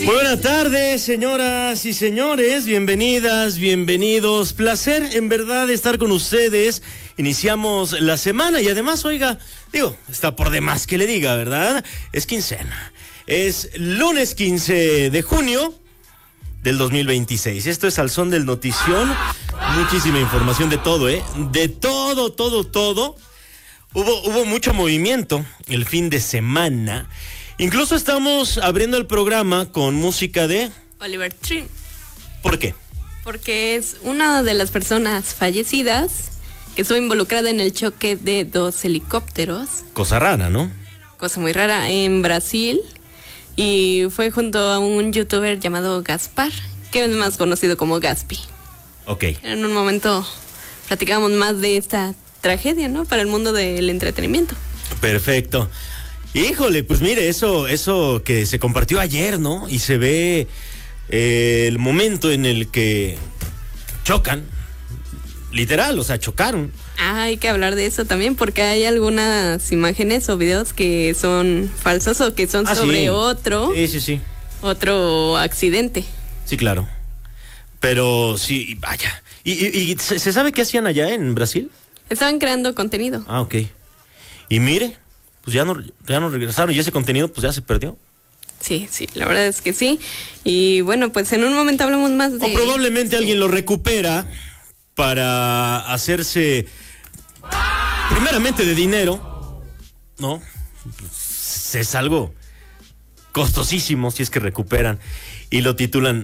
Muy buenas tardes, señoras y señores, bienvenidas, bienvenidos, placer en verdad estar con ustedes. Iniciamos la semana y además, oiga, está por demás que le diga, ¿verdad? Es quincena, es lunes 15 de junio del 2026. Esto es Al Son del Notición, muchísima información de todo, de todo. Hubo mucho movimiento el fin de semana. Incluso estamos abriendo el programa con música de Oliver Tree. ¿Por qué? Porque es una de las personas fallecidas que estuvo involucrada en el choque de 2 helicópteros. Cosa rara, ¿no? Cosa muy rara en Brasil. Y fue junto a un youtuber llamado Gaspar, que es más conocido como Gaspi. Ok. En un momento platicamos más de esta tragedia, ¿no? Para el mundo del entretenimiento. Perfecto. Híjole, pues mire, eso que se compartió ayer, ¿no? Y se ve el momento en el que chocan, literal, o sea, chocaron. Hay que hablar de eso también, porque hay algunas imágenes o videos que son falsos o que son sobre sí. otro. Sí. Otro accidente. Sí, claro. Pero sí, vaya. ¿Y se sabe qué hacían allá en Brasil? Estaban creando contenido. Ah, ok. Y mire, pues ya no regresaron y ese contenido pues ya se perdió. Sí, la verdad es que sí. Y bueno, pues en un momento hablamos más de... O probablemente alguien lo recupera para hacerse primeramente de dinero, ¿no? Pues es algo costosísimo si es que recuperan y lo titulan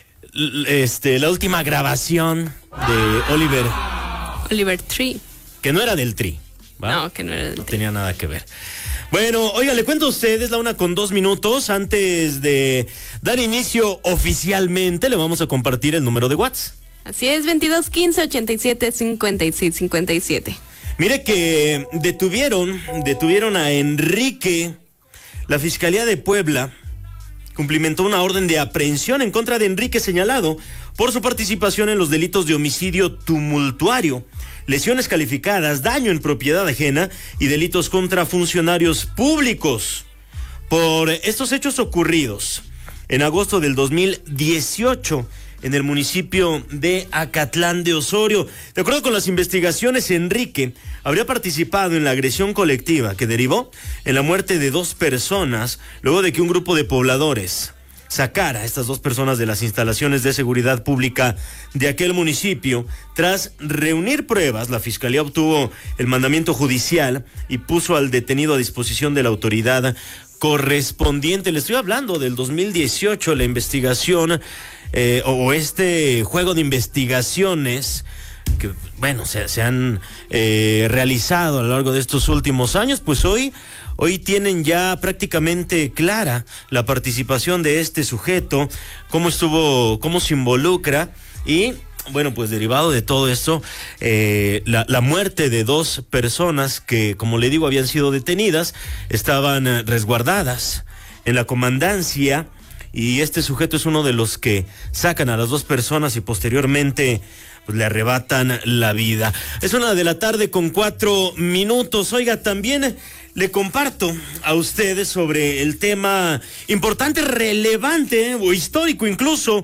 la última grabación de Oliver Tree. Que no era del Tri. ¿va? No, que no era del Tri. No tenía nada que ver. Bueno, oiga, le cuento a ustedes, la 1:02 antes de dar inicio oficialmente, le vamos a compartir el número de WhatsApp. Así es, 2215 87 56 57. Mire que detuvieron a Enrique. La Fiscalía de Puebla cumplimentó una orden de aprehensión en contra de Enrique, señalado por su participación en los delitos de homicidio tumultuario, lesiones calificadas, daño en propiedad ajena y delitos contra funcionarios públicos. Por estos hechos ocurridos en agosto del 2018 en el municipio de Acatlán de Osorio. De acuerdo con las investigaciones, Enrique habría participado en la agresión colectiva que derivó en la muerte de 2 personas luego de que un grupo de pobladores sacara a estas 2 personas de las instalaciones de seguridad pública de aquel municipio. Tras reunir pruebas, la Fiscalía obtuvo el mandamiento judicial y puso al detenido a disposición de la autoridad correspondiente. Le estoy hablando del 2018, la investigación o este juego de investigaciones que, bueno, se han realizado a lo largo de estos últimos años, pues hoy tienen ya prácticamente clara la participación de este sujeto, cómo se involucra y, bueno, pues derivado de todo esto, la muerte de 2 personas que, como le digo, habían sido detenidas, estaban resguardadas en la comandancia. Y este sujeto es uno de los que sacan a las 2 personas y posteriormente pues, le arrebatan la vida. Es 1:04 p.m. Oiga, también le comparto a ustedes sobre el tema importante, relevante o histórico incluso